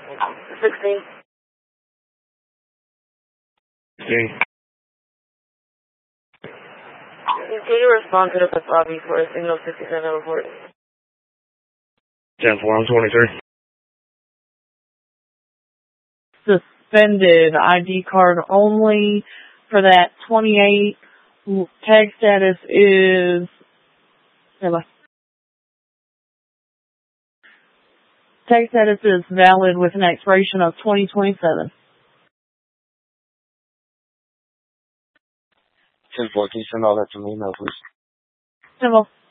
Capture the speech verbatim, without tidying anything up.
sixteen. sixteen. Can you respond to the bus lobby for a single fifty-seven report? ten four, I'm twenty-three. Suspended I D card only for that twenty-eight. Tag status is tag status is valid with an expiration of twenty twenty-seven. ten four, can you send all that to me email, please? Simple.